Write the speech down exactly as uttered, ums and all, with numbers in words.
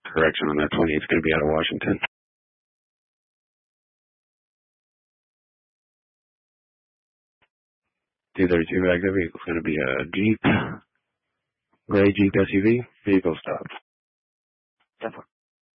Correction on that twenty, it's going to be out of Washington. two thirty-two active, vehicle's going to be a Jeep, gray Jeep S U V, vehicle stopped.